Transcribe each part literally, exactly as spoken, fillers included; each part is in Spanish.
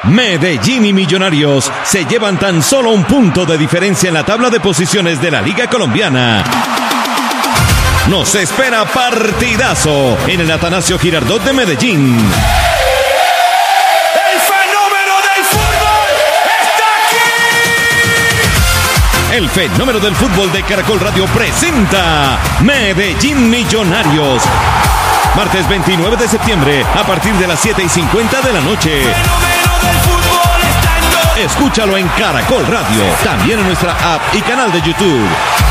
Medellín y Millonarios se llevan tan solo un punto de diferencia en la tabla de posiciones de la Liga Colombiana. Nos espera partidazo en el Atanasio Girardot de Medellín. ¡El fenómeno del fútbol está aquí! El fenómeno del fútbol de Caracol Radio presenta Medellín Millonarios. Martes veintinueve de septiembre a partir de las siete y cincuenta de la noche. Escúchalo en Caracol Radio, también en nuestra app y canal de YouTube.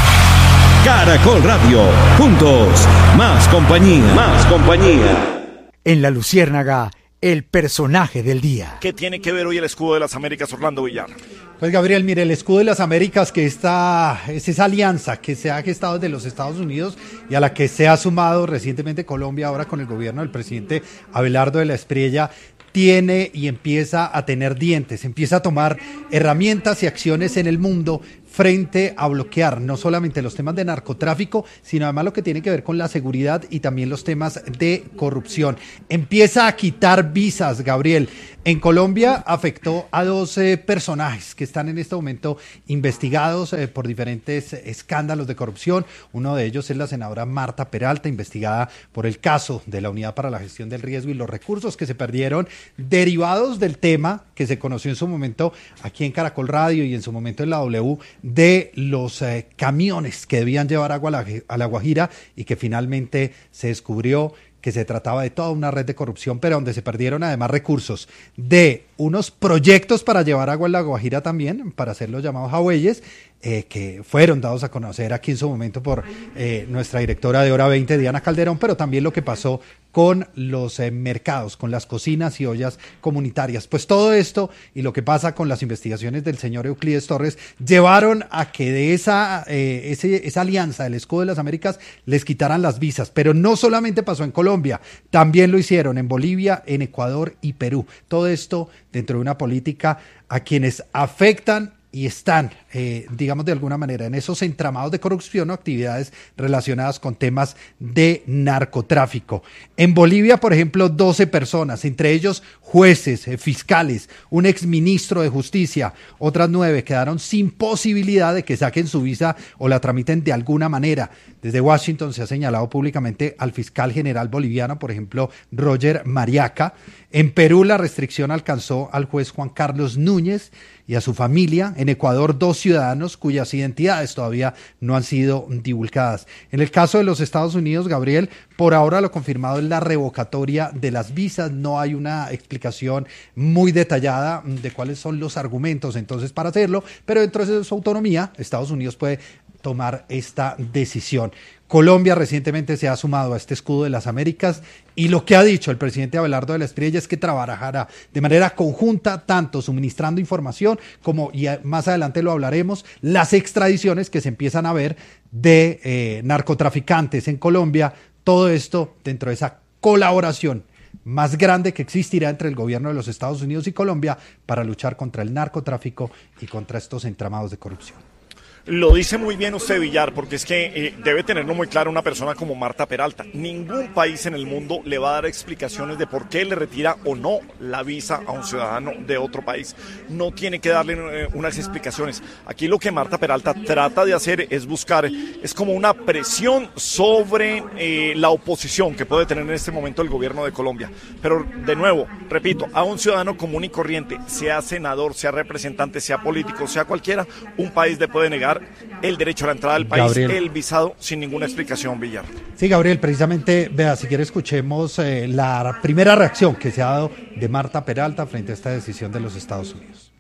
Caracol Radio, juntos, más compañía, más compañía. En La Luciérnaga, el personaje del día. ¿Qué tiene que ver hoy el escudo de las Américas, Orlando Villar? Pues Gabriel, mire, el escudo de las Américas, que está, es esa alianza que se ha gestado desde los Estados Unidos y a la que se ha sumado recientemente Colombia ahora con el gobierno del presidente Abelardo de la Espriella, tiene y empieza a tener dientes, empieza a tomar herramientas y acciones en el mundo frente a bloquear no solamente los temas de narcotráfico, sino además lo que tiene que ver con la seguridad y también los temas de corrupción. Empieza a quitar visas, Gabriel. En Colombia afectó a dos eh, personajes que están en este momento investigados eh, por diferentes escándalos de corrupción. Uno de ellos es la senadora Marta Peralta, investigada por el caso de la Unidad para la Gestión del Riesgo y los recursos que se perdieron derivados del tema que se conoció en su momento aquí en Caracol Radio y en su momento en la W, de los eh, camiones que debían llevar agua a la, a la Guajira y que finalmente se descubrió que se trataba de toda una red de corrupción, pero donde se perdieron además recursos de unos proyectos para llevar agua en la Guajira también, para hacer los llamados jagüeyes, eh, que fueron dados a conocer aquí en su momento por eh, nuestra directora de Hora veinte, Diana Calderón, pero también lo que pasó con los eh, mercados, con las cocinas y ollas comunitarias. Pues todo esto y lo que pasa con las investigaciones del señor Euclides Torres llevaron a que de esa, eh, ese, esa alianza del escudo de las Américas les quitaran las visas, pero no solamente pasó en Colombia, también lo hicieron en Bolivia, en Ecuador y Perú. Todo esto dentro de una política a quienes afectan y están, eh, digamos de alguna manera, en esos entramados de corrupción o actividades relacionadas con temas de narcotráfico. En Bolivia, por ejemplo, doce personas, entre ellos jueces, eh, fiscales, un exministro de Justicia, otras nueve quedaron sin posibilidad de que saquen su visa o la tramiten de alguna manera. Desde Washington se ha señalado públicamente al fiscal general boliviano, por ejemplo, Roger Mariaca. En Perú la restricción alcanzó al juez Juan Carlos Núñez y a su familia. En Ecuador, dos ciudadanos cuyas identidades todavía no han sido divulgadas. En el caso de los Estados Unidos, Gabriel, por ahora lo confirmado es la revocatoria de las visas. No hay una explicación muy detallada de cuáles son los argumentos entonces para hacerlo, pero dentro de su autonomía, Estados Unidos puede tomar esta decisión. Colombia recientemente se ha sumado a este escudo de las Américas y lo que ha dicho el presidente Abelardo de la Espriella es que trabajará de manera conjunta, tanto suministrando información como, y más adelante lo hablaremos, las extradiciones que se empiezan a ver de eh, narcotraficantes en Colombia. Todo esto dentro de esa colaboración más grande que existirá entre el gobierno de los Estados Unidos y Colombia para luchar contra el narcotráfico y contra estos entramados de corrupción. Lo dice muy bien usted, Villar, porque es que eh, debe tenerlo muy claro una persona como Marta Peralta. Ningún país en el mundo le va a dar explicaciones de por qué le retira o no la visa a un ciudadano de otro país. No tiene que darle eh, unas explicaciones. Aquí lo que Marta Peralta trata de hacer es buscar, es como una presión sobre eh, la oposición que puede tener en este momento el gobierno de Colombia. Pero de nuevo, repito, a un ciudadano común y corriente, sea senador, sea representante, sea político, sea cualquiera, un país le puede negar el derecho a la entrada del país, Gabriel, el visado, sin ninguna explicación, Villar. Sí, Gabriel, precisamente, vea, si quiere escuchemos eh, la primera reacción que se ha dado de Marta Peralta frente a esta decisión de los Estados Unidos.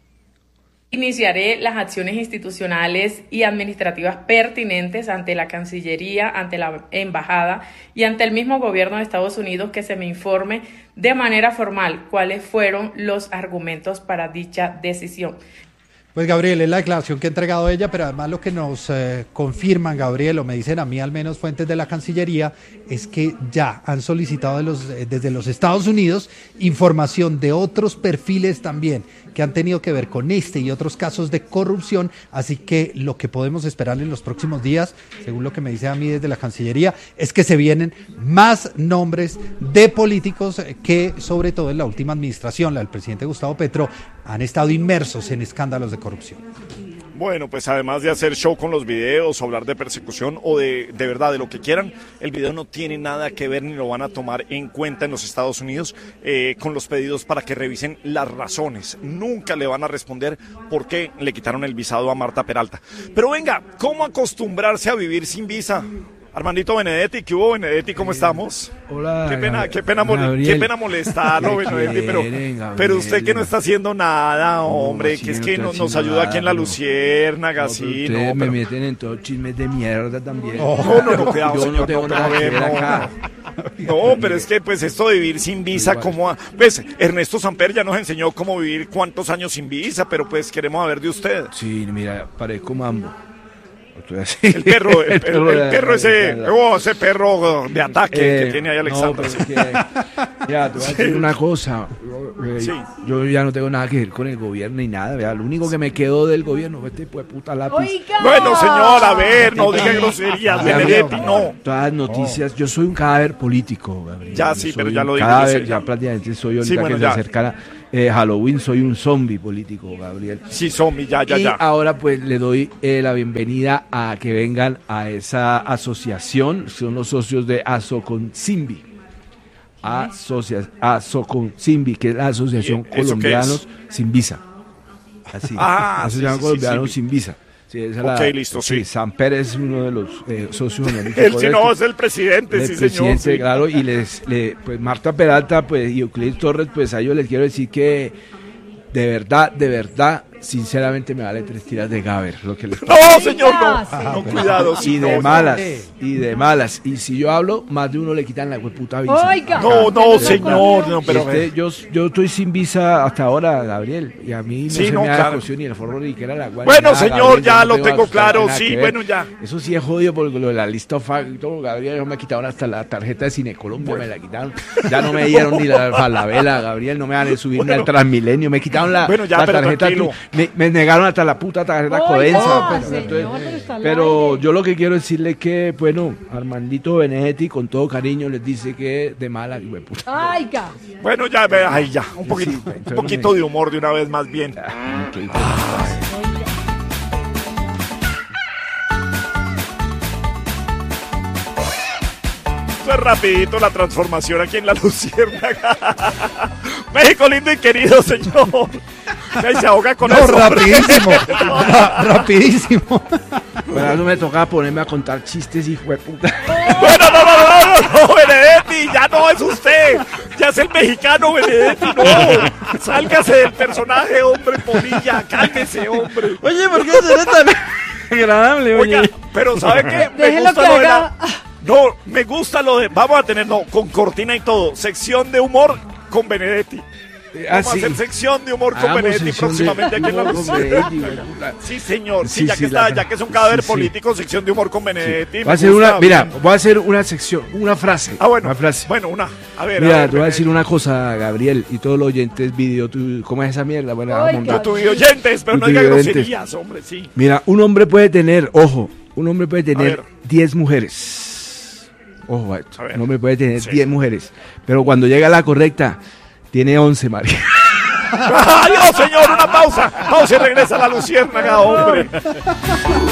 Iniciaré las acciones institucionales y administrativas pertinentes ante la Cancillería, ante la Embajada y ante el mismo gobierno de Estados Unidos que se me informe de manera formal cuáles fueron los argumentos para dicha decisión. Pues Gabriel, es la declaración que ha entregado ella, pero además lo que nos eh, confirman, Gabriel, o me dicen a mí al menos fuentes de la Cancillería, es que ya han solicitado de los, eh, desde los Estados Unidos información de otros perfiles también que han tenido que ver con este y otros casos de corrupción, así que lo que podemos esperar en los próximos días, según lo que me dice a mí desde la Cancillería, es que se vienen más nombres de políticos que, sobre todo en la última administración, la del presidente Gustavo Petro, han estado inmersos en escándalos de corrupción. Bueno, pues además de hacer show con los videos, o hablar de persecución o de, de verdad, de lo que quieran, el video no tiene nada que ver ni lo van a tomar en cuenta en los Estados Unidos eh, con los pedidos para que revisen las razones. Nunca le van a responder por qué le quitaron el visado a Marta Peralta. Pero venga, ¿cómo acostumbrarse a vivir sin visa? Armandito Benedetti, ¿qué hubo, Benedetti? ¿Cómo estamos? Hola. Qué pena, qué pena, qué pena molestarlo, Benedetti, pero, pero usted que no está haciendo nada, hombre, no, que es que no, nos ayuda nada, aquí en la Luciérnaga, no, sí, ustedes no. me pero... meten en todos chismes de mierda también. Oh, no, no, no, cuidado, yo señor, no tengo no, nada que ver acá. No, pero es que pues esto de vivir sin visa, como pues Ernesto Samper ya nos enseñó cómo vivir cuántos años sin visa, pero pues queremos saber de usted. Sí, mira, parezco mambo. El perro, el, el, perro, el, el perro ese, oh, ese perro de ataque eh, que tiene ahí Alexandra. No, que, ya, te voy a decir una cosa. Yo, sí. yo ya no tengo nada que ver con el gobierno ni nada. ¿Verdad? Lo único que me quedó del gobierno fue este pues puta lápiz. Oiga. Bueno, señor, a ver, no diga groserías, Benedetti, no. Todas las noticias, yo soy un cadáver político, Gabriel. Ya sí, pero ya lo digo. Cadáver, ya prácticamente soy ahorita sí, bueno, que ya. se acerca Eh, Halloween, soy un zombie político, Gabriel. Sí, zombie, ya, ya, y ya. ahora pues le doy eh, la bienvenida a que vengan a esa asociación, son los socios de Asoconsimbi. Asocia, Asoconsimbi, que es la Asociación Colombianos Sin Visa. Así, ah, Asociación sí, sí, Colombianos sí, Sin Visa. Sí, esa ok, la, listo, sí. sí. Samper es uno de los eh, socios honoríficos. Él sí no, es el presidente, el sí, presidente, señor. Sí. Claro, y les, le, pues Marta Peralta pues, y Euclides Torres, pues a ellos les quiero decir que de verdad, de verdad, sinceramente me vale tres tiras de Gaber lo que les no, señor, no, ah, no, cuidado. Sí, y de no, malas, no. y de malas. Y si yo hablo, más de uno le quitan la puta visa. Oiga. No, no, señor, no, pero este, yo, yo estoy sin visa hasta ahora, Gabriel, y a mí no sí, se no, me da claro. la ni el forro ni que era la guardia. Bueno, nada, señor, Gabriel, ya no lo tengo claro, sí, bueno, ya. Eso sí es jodido porque lo de la lista of facts y todo, Gabriel, me quitaron hasta la tarjeta de Cine Colombia, bueno. me la quitaron. Ya no me dieron ni la falabela, Gabriel, no me van a subir bueno. ni al Transmilenio, me quitaron la, bueno, ya, la pero tarjeta, tu, me, me negaron hasta la puta tarjeta Codensa. Oh, pero, señor, entonces, pero, pero yo lo que quiero decirle que, bueno, Armandito Benedetti, con todo cariño, les dice que de mala. Puta. Ay, ca. Bueno, ya, ay, ya, un poquito, sí, un poquito me... de humor de una vez más bien. Ah, okay. Esto es rapidito la transformación aquí en la Luciérnaga. México lindo y querido, señor. Ahí se ahoga con no, eso. rapidísimo, ra rapidísimo. Bueno, no me tocaba ponerme a contar chistes, hijo de puta. Bueno, no, no, no, no, no, Benedetti, ya no es usted. Ya es el mexicano, Benedetti, no. Sálgase del personaje, hombre, polilla, cálmese, hombre. Oye, ¿por qué será tan agradable, oye? Oiga, pero ¿sabe qué? Me Déjelo gusta que lo de haga. la... No, me gusta lo de... Vamos a tener, no, con cortina y todo, sección de humor con Benedetti. Vamos ah, sí. a hacer sección de humor con Benedetti próximamente aquí en la Luciérnaga. Sí, señor. Sí, sí, ya, sí, que está, ya que es un cadáver sí, político, sí. sección de humor con Benedetti. Sí. Voy a hacer una, mira, voy a hacer una sección, una frase. Ah, bueno. Una frase. Bueno, una. A ver, mira, a ver, te voy a decir una cosa, Gabriel, y todos los oyentes video, tu, ¿cómo es esa mierda? Bueno, vamos a tu oyentes, pero no diga groserías, hombre, sí. Mira, un hombre puede tener, ojo, un hombre puede tener diez mujeres. Ojo a esto. A un hombre puede tener diez sí. mujeres, pero cuando llega a la correcta, tiene once, María. ¡Adiós, señor! Una pausa. Pausa y regresa a la Luciérnaga, hombre.